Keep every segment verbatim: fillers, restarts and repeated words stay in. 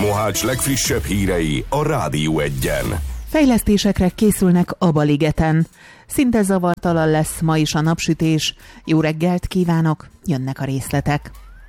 Mohács legfrissebb hírei a Rádió Egyen. Fejlesztésekre készülnek Abaligeten. Szinte zavartalan lesz ma is a napsütés. Jó reggelt kívánok, jönnek a részletek.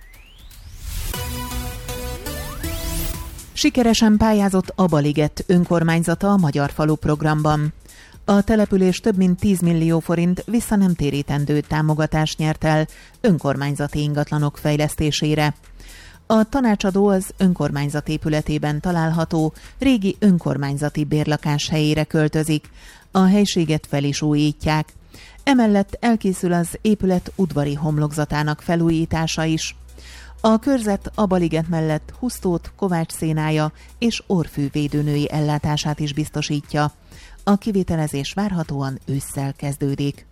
Sikeresen pályázott Abaliget önkormányzata a Magyar Falu programban. A település több mint tíz millió forint visszanemtérítendő támogatást nyert el önkormányzati ingatlanok fejlesztésére. A tanácsadó az önkormányzat épületében található régi önkormányzati bérlakás helyére költözik. A helységet fel is újítják. Emellett elkészül az épület udvari homlokzatának felújítása is. A körzet Abaliget mellett Husztót, Kovács szénája és orrfűvédőnői ellátását is biztosítja. A kivitelezés várhatóan ősszel kezdődik.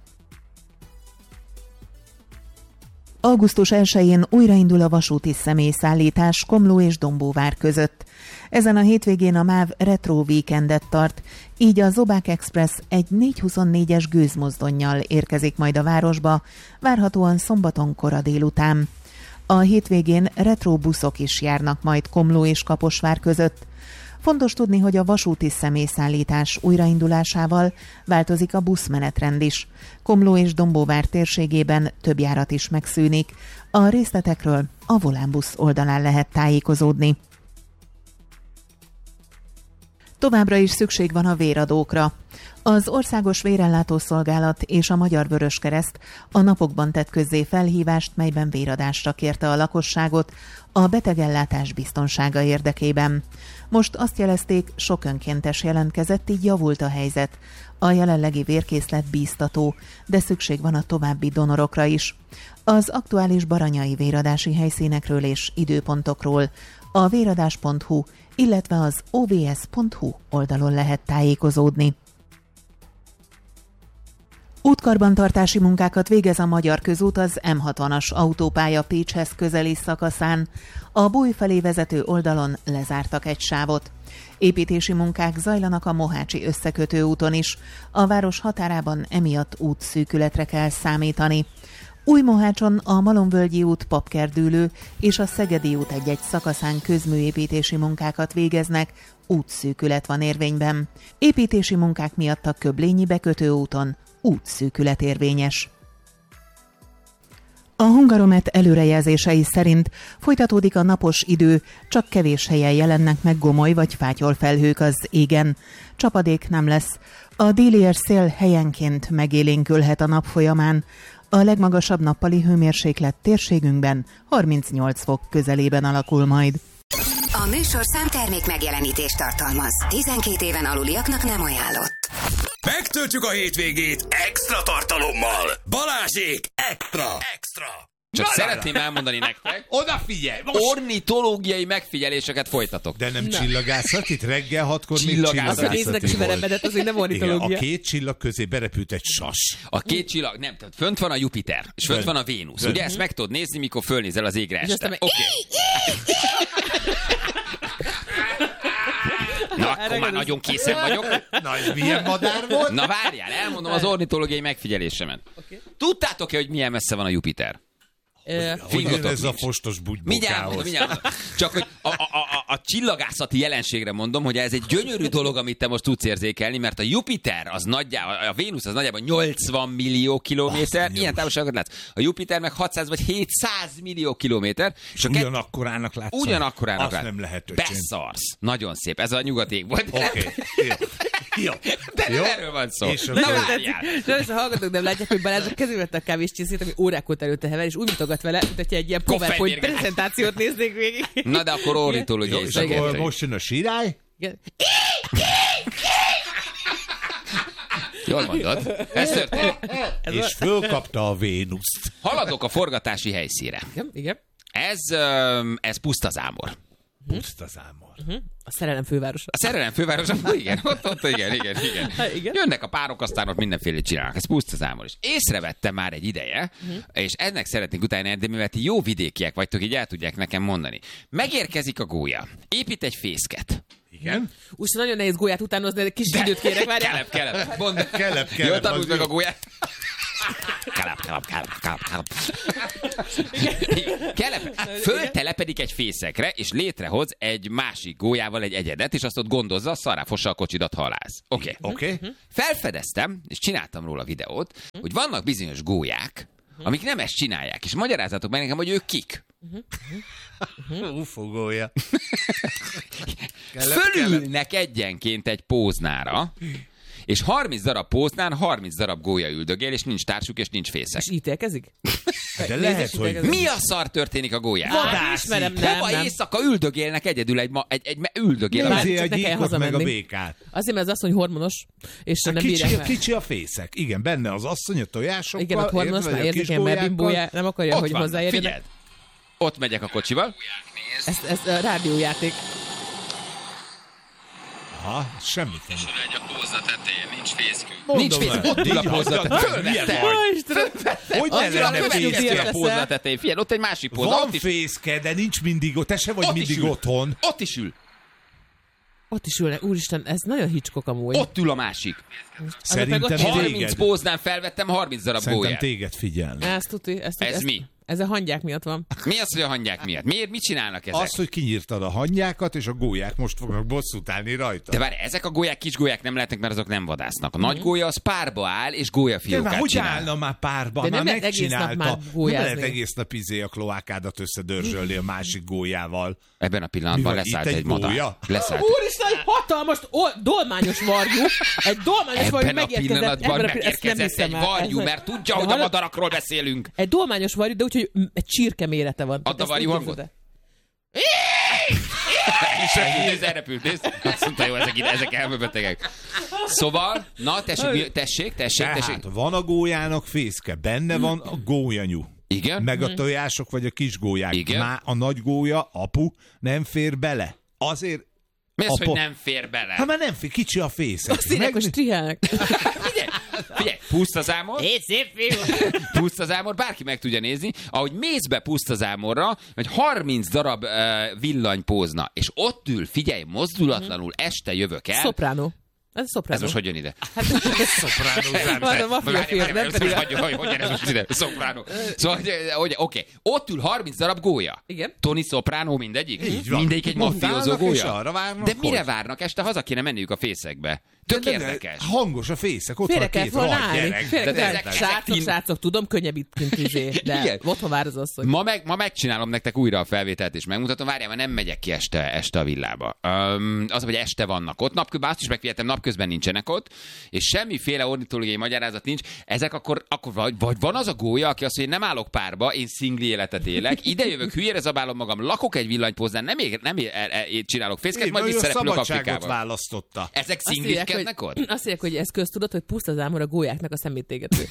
augusztus elsején újraindul a vasúti személyszállítás Komló és Dombóvár között. Ezen a hétvégén a MÁV Retro Weekendet tart, így a Zobák Express egy négyszázhuszonnégyes gőzmozdonnyal érkezik majd a városba, várhatóan szombaton kora délután. A hétvégén retro buszok is járnak majd Komló és Kaposvár között. Fontos tudni, hogy a vasúti személyszállítás újraindulásával változik a buszmenetrend is. Komló és Dombóvár térségében több járat is megszűnik. A részletekről a Volánbusz oldalán lehet tájékozódni. Továbbra is szükség van a véradókra. Az Országos Vérellátó Szolgálat és a Magyar Vöröskereszt a napokban tett közzé felhívást, melyben véradásra kérte a lakosságot a betegellátás biztonsága érdekében. Most azt jelezték, sok önkéntes jelentkezett, így javult a helyzet. A jelenlegi vérkészlet bíztató, de szükség van a további donorokra is. Az aktuális baranyai véradási helyszínekről és időpontokról a véradás pont hu, illetve az o vé es pont hu oldalon lehet tájékozódni. Útkarbantartási munkákat végez a Magyar Közút az em hatvanas autópálya Pécshez közeli szakaszán. A Búj felé vezető oldalon lezártak egy sávot. Építési munkák zajlanak a Mohácsi összekötő úton is. A város határában emiatt útszűkületre kell számítani. Újmohácson a Malomvölgyi út Papkerdülő és a Szegedi út egy-egy szakaszán közműépítési munkákat végeznek, útszűkület van érvényben. Építési munkák miatt a Köblényi bekötő úton útszűkület érvényes. A Hungaromet előrejelzései szerint folytatódik a napos idő, csak kevés helyen jelennek meg gomoly vagy fátyolfelhők az égen. Csapadék nem lesz. A déli szél helyenként megélénkülhet a nap folyamán. A legmagasabb nappali hőmérséklet térségünkben harmincnyolc fok közelében alakul majd. A műsorszám termék megjelenítést tartalmaz. tizenkét éven aluliaknak nem ajánlott. Megtöltjük a hétvégét extra tartalommal. Balázsék extra! Extra! Csak na, szeretném na, na. elmondani nektek, odafigyelj! Most... ornitológiai megfigyeléseket folytatok. De nem na. Csillagászat, itt reggel hatkor Csillagászat. még Azt, hogy csillagászati néznek veremedet, azért nem ornitológia. Igen, a két csillag közé berepült egy sas. A két csillag, nem, tehát fönt van a Jupiter, és fönt van a Vénusz. Ugye ezt meg tudod nézni, mikor fölnézel az égre este. Oké. Okay. Na, akkor már nagyon készen vagyok. Na, ez milyen madár volt? Na várjál, elmondom az ornitológiai megfigyelésemet. Okay. Tudtátok-e, hogy milyen messze van a Jupiter? Hogyan ez a fostos bugybokához? Csak hogy a, a, a, a csillagászati jelenségre mondom, hogy ez egy gyönyörű dolog, amit te most tudsz érzékelni, mert a Jupiter, az nagyjából, a Vénusz az nagyjából nyolcvan millió kilométer, ilyen távolságot látsz. A Jupiter meg hatszáz vagy hétszáz millió kilométer. És ugyanakkorának látsz. Ugyanakkorának látsz. Azt nem lehet, öcsém. Beszarsz. Nagyon szép. Ez a nyugaték volt. Oké, okay. Jó. De nem jó. Erről van szó. És Na várjál. Sajnos a hallgatók nem látják, hogy Balázs kezébe a kávéscsészét, ami órák óta előtte hever, és úgy mutogat vele, mint hogyha egy ilyen PowerPoint prezentációt néznék végig. Na de akkor ornitológiai és akkor most jön a sirály. Igen. Jól mondod. Ez történt. És fölkapta a Vénuszt. Haladok a forgatási helyszínre. Igen, igen. Ez, ez Pusztazámor. Pusztazámor. Uh-huh. A szerelem fővárosa. A szerelem fővárosa, igen, ott, ott, igen, igen, igen. Ha, igen. Jönnek a párok, aztán ott mindenféle csinálnak. Ez Pusztazámor is. Észrevettem már egy ideje, uh-huh. és ennek szeretnék utána, de mivel ti jó vidékiek vagytok, így el tudják nekem mondani. Megérkezik a gólya, épít egy fészket. Igen? Úgy nagyon nehéz gólyát utánozni, de kis de időt kérek, várjál. Kelep, kelep. Mondd. Kelep, kelep. Jól tanult meg a gólyát. Kalap, kalap, kalap, kalap, kalap. Kelep, föltelepedik egy fészekre, és létrehoz egy másik gólyával egy egyedet, és azt ott gondozza, szarrá fossa a kocsidat, halász. Oké. Okay. Okay. Felfedeztem, és csináltam róla videót, hogy vannak bizonyos gólyák, amik nem ezt csinálják, és magyarázzatok meg nekem, hogy ők kik. Ufogója. Fölülnek egyenként egy póznára, és harminc darab póznán harminc darab gólya üldögél, és nincs társuk, és nincs fészek. És ítélkezik? De lehet, hogy... Mi a szar történik a gólyán? Vadászik. Hova éjszaka üldögélnek egyedül egy, ma, egy, egy üldögél. Nézi a gyíkot meg a békát. Azért, mert az asszony hormonos, és hát nem kicsi, bírják kicsi a fészek. Igen, benne az asszony a tojásokkal. Igen, a hormonos már érzékeny, mert bimbója, nem akarja, ott hogy van, hozzáérjenek. Figyeld. Ott megyek a kocsival. Ez, ez a rádiójáték. Ha, semmit nem. Egy a pózna tetején, nincs fészkünk. Nincs fészkünk, ott ül a pózna tetején. Hogy ne lenne fészke a pózna tetején? Figyelj, ott egy másik pózna. Van fészke, de nincs mindig ott. Te se vagy mindig otthon. Ott is ül. Ott is ülnek. Úristen, ez nagyon Hitchcock amúgy. Ott ül a másik. Szerintem harminc póznán felvettem harminc darab gólyát. Szerintem téged figyelni. Ez tuti. Ez, tuti, ez mi? Ez a hangyák miatt van. Mi az, hogy a hangyák miatt? Miért? Mit csinálnak ezek? Az, hogy kinyírtad a hangyákat, és a gólyák most fognak bosszút állni rajta. De várj, ezek a gólyák kis gólyák nem lehetnek, mert azok nem vadásznak. A nagy gólya az párba áll, és gólyafiókát hogy csinál. állna már párba? De már nem megcsinálta. Már nem lehet egész nap izé a kloákádat összedörzsölni a másik gólyával. Ebben a pillanatban leszállt egy, egy madár. Leszállt. Úristen, egy hatalmas dolmányos varjú. Egy dolmányos varjú ebben megérkezett. A pillanatban ebben a megérkezett egy varjú, el. Mert tudja, hogy a madarakról beszélünk. Egy dolmányos varjú, de úgyhogy egy csirke mérete van. Add a varjú hangot. És ez elrepült, nézd. Azt mondta, jó, ezek, ezek elmebetegek. Szóval, na, tessék, tessék, tessék, tessék. Tehát van a gólyának fészke, benne van a gólyanyú. Igen. Meg a tojások vagy a kis gólyák. Igen. Már a nagy gólya, apu, nem fér bele. Azért... Mi az, hogy nem fér bele? Hát már nem fér, kicsi a fészek. Azt írják, hogy strihelnek. Figyelj, figyelj, pusztazámor. Hé, szép fiú. Pusztazámor, bárki meg tudja nézni, ahogy mész be pusztazámorra, hogy harminc darab uh, villanypózna, és ott ül, figyelj, mozdulatlanul, este jövök el. Szopránó. Ez szopránó. Ez most hogy jön ide? Hát, szopránó. Van a mafia film, nem pedig. Hogy jön ez most ide? Szopránó. Szóval, hogy oké, ott ül harminc darab gólya. Igen. Tony Soprano mindegyik? Így van. Mindegyik egy mafiózó gólya. De mire hogy? várnak? Este haza kéne menniük a fészekbe. Tök de, érdekes. De hangos a fészek, ott félre van kell két volna rohadt állni. gyerek. Félre De kell. ezek- Srácok, ezek- srácok, tudom, könnyebb itt, mint izé, de Igen. otthon vár az asszony. Ma, meg, ma megcsinálom nektek újra a felvételt, és megmutatom. Várjál, mert nem megyek ki este, este a villába. Um, az, hogy este vannak ott, napközben azt is megfigyeltem, napközben nincsenek ott, és semmiféle ornitológiai magyarázat nincs. Ezek akkor, akkor vagy, vagy van az a gólya, aki azt mondja, én nem állok párba, én szingli életet élek, ide jövök, hülyére zabálom magam, lakok egy villanypóznán, nem, ég, nem é, é, é, csinálok fészket, Én majd ő a visszarepülök szabadságot Afrikába. választotta. Ezek Azt írják, szingliskednek hogy, ott? azt írják, hogy ez köztudott, hogy pusztazámor a gólyáknak a szemétégető.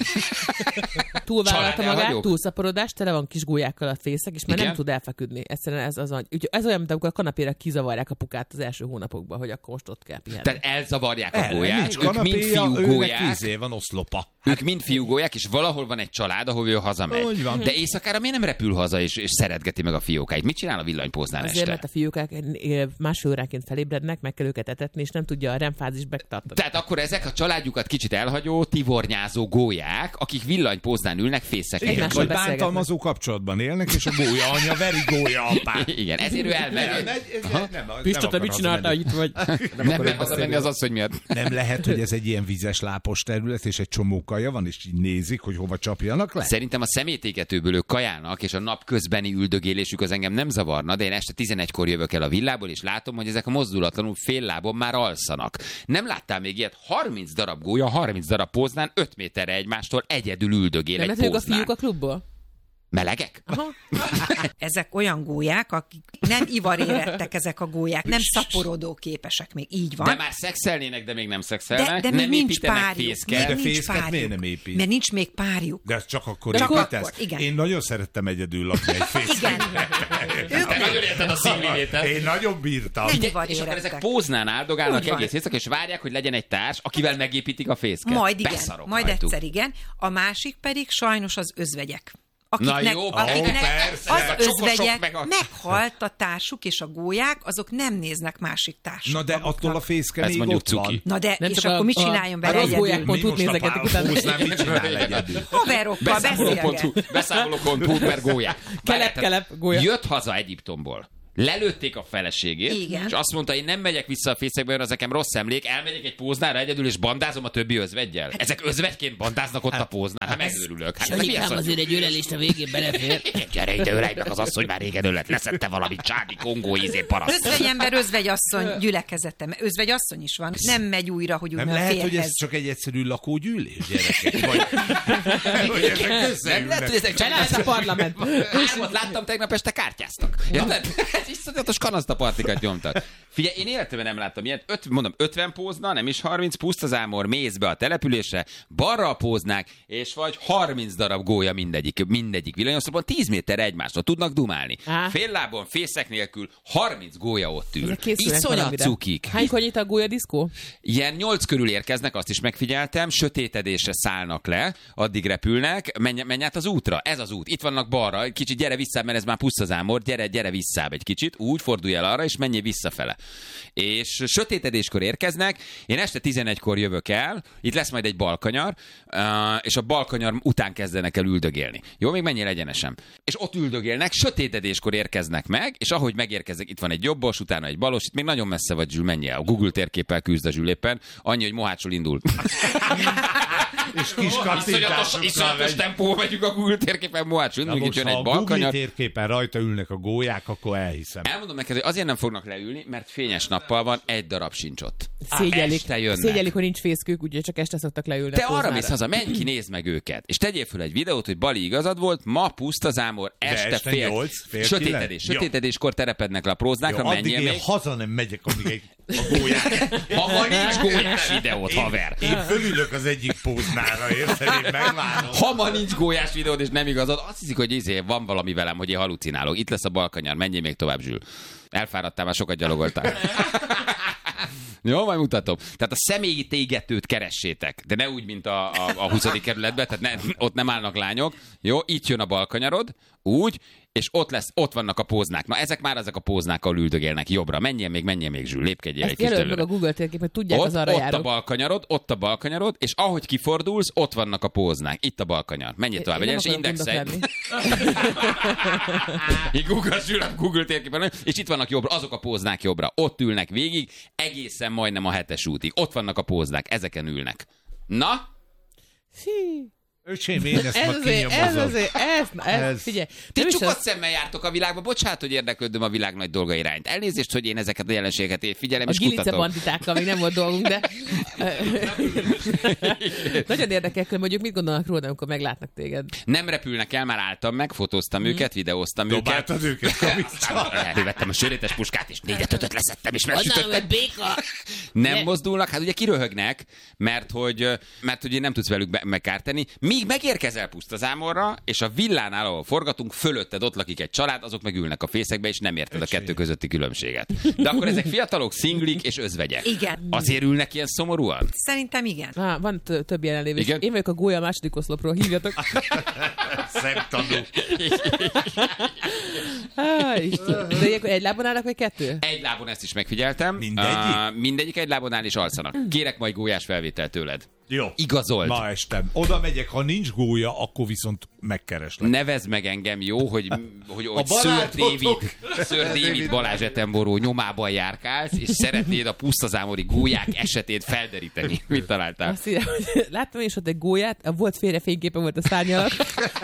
Túlvállalta magát, Családelhagyók. túlszaporodás, tele van kis gólyákkal a fészek, és már Igen? nem tud elfeküdni. Egyszerűen ez az, úgy, ez olyan, mint amikor a kanapére kizavarják a pukát az első hónapokban, hogy akkor most ott kell pihenni. Tehát elzavarják a El, gólyát, nincs ők mind kanapéja, fiú őnek gólyák, izé van oszlopa. ők mind fiú gólyák, és valahol van egy család, ahol ő hazamegy. Úgy van. De éjszakára miért nem repül haza, és, és szeretgeti meg a fiókáit? Mit csinál a villanypóznál Azért, este? mert a fiúkák eh, másfél óránként felébrednek, meg kell őket etetni, és nem tudja a remfázis megtartani. Tehát akkor ezek a családjukat kicsit elhagyó, tivornyázó gólyák, akik villanypóznán ülnek fészeken. Igen, Egymással vagy beszélgetnek. bántalmazó kapcsolatban élnek, és a gólya anya veri gólya apát. Igen, ezért ő elmegy. Pista, te mit csináltál itt vagy? Nem, nem megy hazamenni az asszony miatt. Nem lehet, hogy ez egy ilyen vízes lápos terület, és egy csomó kaja van, és így nézik, hogy hova csapjanak le? Szerintem a szemétégetőből ők kajálnak, és a nap közbeni üldögélésük az engem nem zavarna, de én este tizenegykor jövök el a villából, és látom, hogy ezek a mozdulatlanul fél lábon már alszanak. Nem láttál még ilyet? harminc darab gólya, harminc darab póznán, öt méterre egymástól egyedül üldögél Nem egy lehet, ők a póznán. fiúk a klubból? Melegek? Ezek olyan gólyák, akik nem ivarérettek ezek a gólyák, nem szaporodó képesek még, így van. De már szexelnének, de még nem szexelnek. de, de még nem nincs építenek párjuk. fészket. De Még nincs fészket párjuk. miért nem épít? Mert nincs még párjuk. De ez csak akkor Csak építesz? akkor, igen. Én nagyon szerettem egyedül lakni egy fészket. Igen. Ők Te nagyon érted a szinglétet. Én nagyon bírtam. Nem Figyelj, ivar és akkor ezek érettek. póznán áldogálnak Úgy van. egész éjszaka, és várják, hogy legyen egy társ, akivel megépítik a fészket. Majd igen, Beszarok majd rajtuk. egyszer igen. A másik pedig sajnos az özvegyek. akiknek, Na jó, akiknek persze. az A csokosok özvegyek meg a- meghalt a társuk, és a gólyák, azok nem néznek másik társuk. Na de attól a fészke Ez még mondjuk ott cuki. van. Na de, Nem és csak akkor a- mit a- csináljon a vele rossz egyedül? gólyák pont Mi úgy most a nézegetek utána. párhúznál mit csinál egyedül? Haverokkal Beszámoló.hu, beszélget. beszámoló.hu per gólyák. Kelep, kelep, gólya. Jött haza Egyiptomból. Lelőtték a feleségét, Igen. és azt mondta, én nem megyek vissza a fészekbe, mert az nekem rossz emlék, elmegyek egy póznára egyedül, és bandázom a többi özveggyel. Ezek özvegyként bandáznak ott a póznál, hát megőrülök. Hát mi az, hogy- azért egy ölelést a végén belefér. Gyere ide, ölej meg az asszony, már régen ölet, leszette valamit, csádi, kongó, ízé, paraszt. Özvegyember, özvegyasszony gyülekezete. Özvegyasszony is van. Nem megy újra, hogy úgy Nem a lehet, hogy ez férhez. csak egy egyszerű lakógyűlés, gyerekek? Vagy, hogy ezek Nem lehet, összeülnek? hogy ezek csak Felállsz a parlament. Hármat láttam tegnap este, kártyáztak. Érted? Ez iszonyatos kanasztapartikat nyomtak. Figyelj, én életemben nem láttam ilyet. Öt, mondom, ötven pózna, nem is harminc, pusztazámor, mész be a településre, balra a póznák, és vagy harminc darab gólya mindegyik, mindegyik villanyószlopon, tíz méterre egymástól tudnak dumálni. Á. Fél lábon, fészek nélkül, harminc gólya ott ül. Ezek készülnek Iszonyat valamire. cukik. Hánykor nyit a gólya diszkó? Ilyen nyolc körül érkeznek, azt is megfigyeltem, sötétedésre szállnak le, addig repülnek, menj, menj át az útra, ez az út, itt vannak balra, kicsit gyere vissza, mert ez már pusztazámor, gyere, gyere vissza egy kicsit, úgy fordulj el arra, és menjél visszafele. És sötétedéskor érkeznek, én este tizenegykor jövök el, itt lesz majd egy balkanyar, uh, és a balkanyar után kezdenek el üldögélni. Jó, még menjél egyenesen. És ott üldögélnek, sötétedéskor érkeznek meg, és ahogy megérkeznek, itt van egy jobbos, utána egy balos, itt még nagyon messze vagy, Zsül, menjél. A Google térképpel küzd a Zsül éppen, annyi, hogy Mohácsról indul. És kis Iszonyatos, kattintásokkal iszonyatos megy. tempó megyünk a Google térképen, Mohácsról Na indul, most, itt jön ha egy a Google balkanyar. térképen rajta ülnek a gólyák, akkor elhiszem. Elmondom neked, hogy azért nem fognak leülni, mert fényes nappal van, egy darab sincs ott. Szégyelik. Este jönnek. Szégyelik, hogy nincs fészkük, úgyhogy csak este szoktak leülni. Te a arra póznára. mész haza, menj ki, nézd meg őket. És tegyél föl egy videót, hogy Bali igazad volt, ma pusztazámor, este, este fél, nyolc, fél sötétedés. kilenc. Jó. Sötétedéskor terepednek le a próznákra, Jó, addig menjél én még. haza nem megyek, amíg egy a gólyák. Ha ma nincs gólyás videót, haver. Én fölülök az egyik póznára, érted? Én megvárom. Ha ma nincs gólyás videód, és nem igazad, azt hiszik, hogy izé, van valami velem, hogy én halucinálok. Itt lesz a balkanyar, menjél még tovább, Zsül. Elfáradtál, már sokat gyalogoltál. Jó, majd mutatom. Tehát a személyi tégetőt keressétek, de ne úgy, mint a, a, a huszadik kerületben, tehát ne, ott nem állnak lányok. Jó, itt jön a balkanyarod, úgy, és ott lesz, ott vannak a póznák. Na, ezek már ezek a póznák, ahol üldögélnek jobbra. Menjél még, menjél még, Zsül, lépkedjél egy Ezt kis jelöld meg előre. a Google térkép, hogy tudják Ott, az arra ott a járók. balkanyarod, ott a balkanyarod, és ahogy kifordulsz, ott vannak a póznák. Itt a balkanyar. Menjél tovább, Én nem egyenes, akarok indexelj. gondok Így Google Zsül, a Google térképen, és itt vannak jobbra, azok a póznák jobbra. Ott ülnek végig, egészen majdnem a hetes útig. Ott vannak a póznák, ezeken ülnek. Na? Hí. Öcsém, én ezt Ez ma azért, ez kinyomozom. azért, ez, na, ez, Ez- figyelj. Ti nem is csukott az- szemmel jártok a világba, bocsánat, hogy érdeklődöm a világ nagy dolga irányt. Elnézést, hogy én ezeket a jelenségeket figyelem A és gilice kutatom. banditákkal még nem volt dolgunk, de nagyon érdekel, hogy mondjuk mit gondolnak róla, amikor meglátnak téged. Nem repülnek el, már álltam meg, fotóztam őket, videóztam őket. Dobáltad őket, kavicsal. Elővettem a sörétes puskát, és négyet ötöt leszettem, és Annál megsütöttem. egy béka! Nem Ne. mozdulnak, hát ugye kiröhögnek, mert hogy, mert hogy nem tudsz velük be- megkárteni. Míg megérkezel pusztazámorra, és a villánál, ahol forgatunk, fölötted ott lakik egy család, azok meg ülnek a fészekbe, és nem érted a kettő közötti különbséget. De akkor ezek fiatalok, szinglik és özvegyek. Igen. Azért ülnek ilyen szomorúan? Szerintem igen. Ah, van t- több jelenlévés. Igen? Én vagyok a gólya második oszlopról, hívjatok. Szemtanú. Ah, Isten. De ilyenkor egy lábon állnak, vagy kettő? Egy lábon ezt is megfigyeltem. Mindegyik? Uh, mindegyik egy lábon áll és alszanak. Kérek majd gólyás felvételt tőled. Jó. Igazold. Ma estem. Oda megyek, ha nincs gólya, akkor viszont megkereslek. Nevezd meg engem, jó, hogy, hogy, hogy Sir barátotok. David, Sir David Balázs Attenborough nyomában járkálsz, és szeretnéd a pusztazámori gólyák esetét felderíteni. Mit találtál? Azt írja, hogy láttam én is ott egy gólyát, a volt félre fényképe volt a szárny alatt.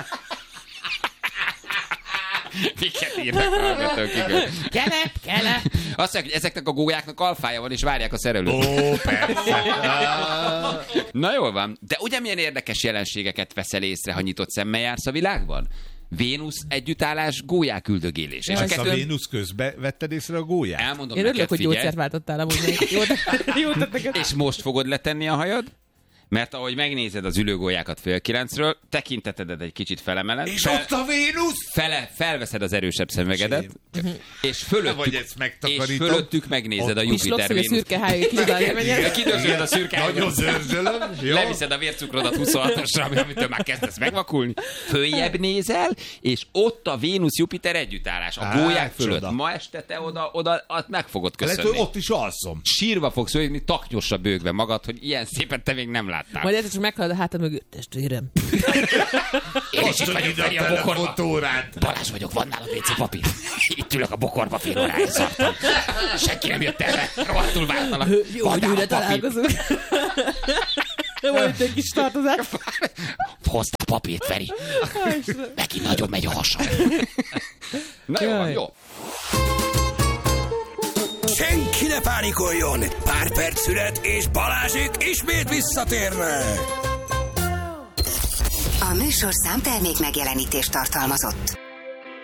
Miket írnak a hallgatók, igen. Kelep, kelep! Azt mondják, hogy ezeknek a gólyáknak alfája van, és várják a szerelőt. Ó, persze. Na jól van. De ugye milyen érdekes jelenségeket veszel észre, ha nyitott szemmel jársz a világban? Vénusz együttállás, gólyák üldögélés. És a Ezt a kettő... Vénusz közbe vetted észre a gólyát? Elmondom Én örülök, neked, hogy figyelj. gyógyszert váltottál amúgy. Jó, jó tett neked. És most fogod letenni a hajad? Mert ahogy megnézed az ülőgólyákat fél kilencről, tekintetedet egy kicsit felemeled. És fel, ott a Vénusz! Fele, felveszed az erősebb szemüvegedet, és fölöttük, és fölöttük megnézed a Jupiter Vénusz. szürke hájét lidáig. Kidörzsölöd a szürke hájét. Nagyon zörzsölöm. Leviszed a vércukrodat huszonhatosra, amitől már kezdesz megvakulni. Följebb nézel, és ott a Vénusz-Jupiter együttállás. A gólyák fölött. Ma este te oda, oda meg fogod köszönni. Lehet, hogy ott is alszom. Sírva fogsz ölni, taknyosra bőgve magad, hogy ilyen szépen te még nem láttál. Majd egyszer csak meghalad a hátad mögött, testvérem. Én is itt vagyok, Feri, a bokorba. Balázs vagyok, van nálad vé cé papír. Itt ülök a bokorba, fél órája szartam. Senki nem jött erre, rohadtul vártalak. Jó, hogy újra találkozunk. Volt egy kis tartozás. Hozd a papírt, Feri. Neki nagyon megy a hasa. Na jó, van, jó. Senki ne pánikoljon! Pár perc szület, és Balázsék ismét visszatérnek! A műsorszám termék megjelenítést tartalmazott.